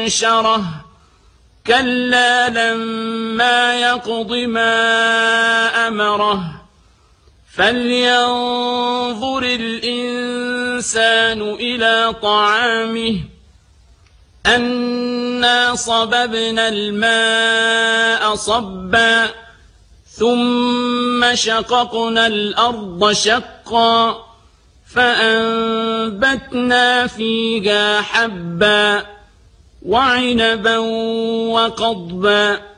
شره كلا لما يقض ما أمره فلينظر الإنسان إلى طعامه أنا صببنا الماء صبا ثم شققنا الأرض شقا فأنبتنا فيها حبا وعنبا وقضبا